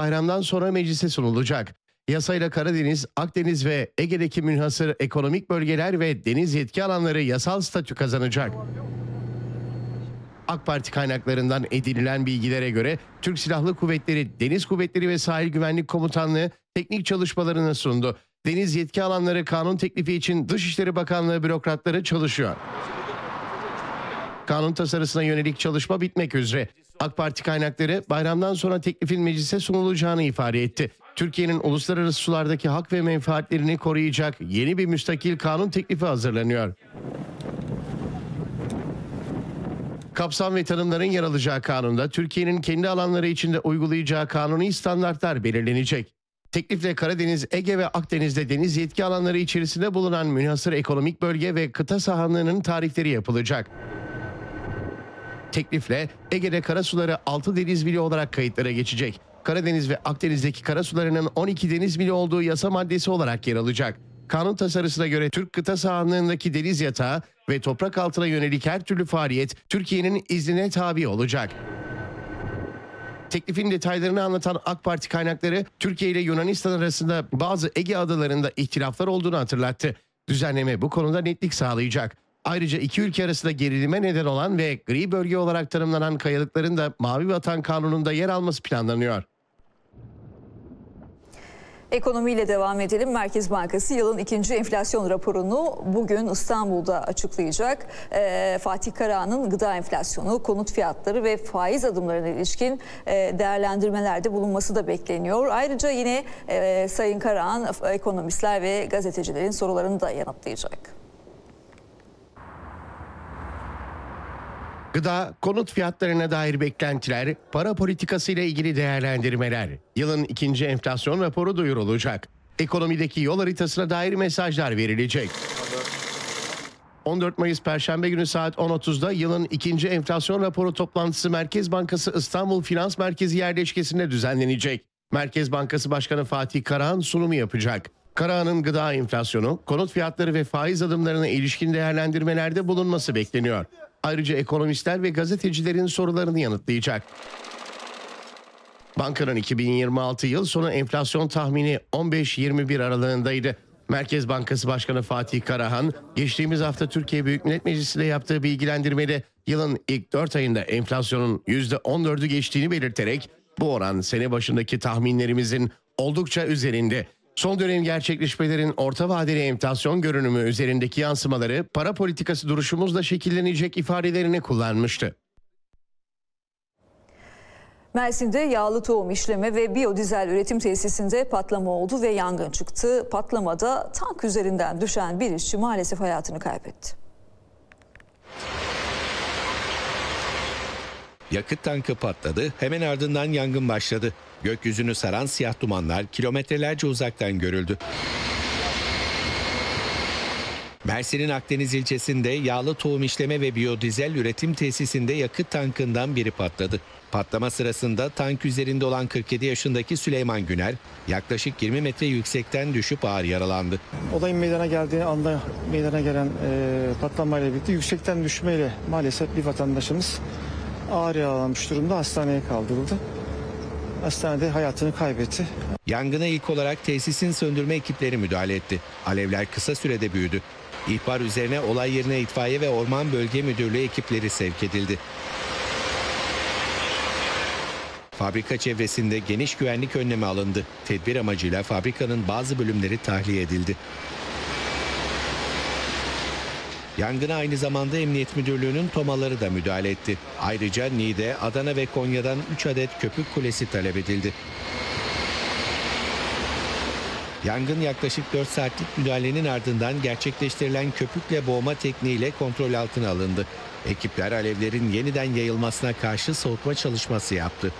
bayramdan sonra meclise sunulacak. Yasayla Karadeniz, Akdeniz ve Ege'deki münhasır ekonomik bölgeler ve deniz yetki alanları yasal statü kazanacak. AK Parti kaynaklarından edinilen bilgilere göre Türk Silahlı Kuvvetleri, Deniz Kuvvetleri ve Sahil Güvenlik Komutanlığı teknik çalışmalarını sundu. Deniz yetki alanları kanun teklifi için Dışişleri Bakanlığı bürokratları çalışıyor. Kanun tasarısına yönelik çalışma bitmek üzere. AK Parti kaynakları bayramdan sonra teklifin meclise sunulacağını ifade etti. Türkiye'nin uluslararası sulardaki hak ve menfaatlerini koruyacak yeni bir müstakil kanun teklifi hazırlanıyor. Kapsam ve tanımların yer alacağı kanunda Türkiye'nin kendi alanları içinde uygulayacağı kanuni standartlar belirlenecek. Teklifle Karadeniz, Ege ve Akdeniz'de deniz yetki alanları içerisinde bulunan münhasır ekonomik bölge ve kıta sahanlığının tarifleri yapılacak. Teklifle Ege'de karasuları 6 deniz mili olarak kayıtlara geçecek. Karadeniz ve Akdeniz'deki karasularının 12 deniz mili olduğu yasa maddesi olarak yer alacak. Kanun tasarısına göre Türk kıta sahanlığındaki deniz yatağı ve toprak altına yönelik her türlü faaliyet Türkiye'nin iznine tabi olacak. Teklifin detaylarını anlatan AK Parti kaynakları Türkiye ile Yunanistan arasında bazı Ege adalarında ihtilaflar olduğunu hatırlattı. Düzenleme bu konuda netlik sağlayacak. Ayrıca iki ülke arasında gerilime neden olan ve gri bölge olarak tanımlanan kayalıkların da Mavi Vatan Kanunu'nda yer alması planlanıyor. Ekonomiyle devam edelim. Merkez Bankası yılın ikinci enflasyon raporunu bugün İstanbul'da açıklayacak. Fatih Karahan'ın gıda enflasyonu, konut fiyatları ve faiz adımlarına ilişkin değerlendirmelerde bulunması da bekleniyor. Ayrıca yine Sayın Karahan ekonomistler ve gazetecilerin sorularını da yanıtlayacak. Gıda, konut fiyatlarına dair beklentiler, para politikası ile ilgili değerlendirmeler, yılın ikinci enflasyon raporu duyurulacak. Ekonomideki yol haritasına dair mesajlar verilecek. 14 Mayıs Perşembe günü saat 10.30'da yılın ikinci enflasyon raporu toplantısı Merkez Bankası İstanbul Finans Merkezi yerleşkesinde düzenlenecek. Merkez Bankası Başkanı Fatih Karahan sunumu yapacak. Karahan'ın gıda enflasyonu, konut fiyatları ve faiz adımlarına ilişkin değerlendirmelerde bulunması bekleniyor. Ayrıca ekonomistler ve gazetecilerin sorularını yanıtlayacak. Bankanın 2026 yıl sonu enflasyon tahmini 15-21 aralığındaydı. Merkez Bankası Başkanı Fatih Karahan, geçtiğimiz hafta Türkiye Büyük Millet Meclisi'nde yaptığı bilgilendirmede yılın ilk 4 ayında enflasyonun %14'ü geçtiğini belirterek bu oran sene başındaki tahminlerimizin oldukça üzerinde. Son dönem gerçekleşmelerin orta vadeli enflasyon görünümü üzerindeki yansımaları para politikası duruşumuzla şekillenecek ifadelerini kullanmıştı. Mersin'de yağlı tohum işleme ve biyodizel üretim tesisinde patlama oldu ve yangın çıktı. Patlamada tank üzerinden düşen bir işçi maalesef hayatını kaybetti. Yakıt tankı patladı, hemen ardından yangın başladı. Gökyüzünü saran siyah dumanlar kilometrelerce uzaktan görüldü. Mersin'in Akdeniz ilçesinde yağlı tohum işleme ve biyodizel üretim tesisinde yakıt tankından biri patladı. Patlama sırasında tank üzerinde olan 47 yaşındaki Süleyman Güner yaklaşık 20 metre yüksekten düşüp ağır yaralandı. Olayın meydana geldiği anda meydana gelen patlamayla birlikte yüksekten düşmeyle maalesef bir vatandaşımız ağır yaralanmış durumda hastaneye kaldırıldı. Hastanede hayatını kaybetti. Yangına ilk olarak tesisin söndürme ekipleri müdahale etti. Alevler kısa sürede büyüdü. İhbar üzerine olay yerine itfaiye ve Orman Bölge Müdürlüğü ekipleri sevk edildi. Fabrika çevresinde geniş güvenlik önlemi alındı. Tedbir amacıyla fabrikanın bazı bölümleri tahliye edildi. Yangına aynı zamanda Emniyet Müdürlüğü'nün tomaları da müdahale etti. Ayrıca Niğde, Adana ve Konya'dan 3 adet köpük kulesi talep edildi. Yangın yaklaşık 4 saatlik müdahalenin ardından gerçekleştirilen köpükle boğma tekniğiyle kontrol altına alındı. Ekipler alevlerin yeniden yayılmasına karşı soğutma çalışması yaptı.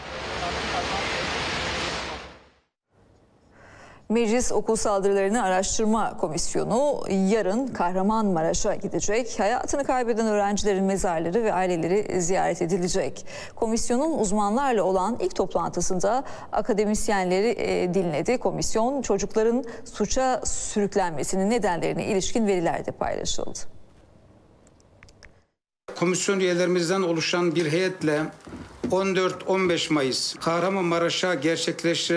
Meclis Okul Saldırılarını Araştırma Komisyonu yarın Kahramanmaraş'a gidecek. Hayatını kaybeden öğrencilerin mezarları ve aileleri ziyaret edilecek. Komisyonun uzmanlarla olan ilk toplantısında akademisyenleri dinledi. Komisyon çocukların suça sürüklenmesinin nedenlerine ilişkin veriler de paylaşıldı. Komisyon üyelerimizden oluşan bir heyetle 14-15 Mayıs Kahramanmaraş'a gerçekleştirilen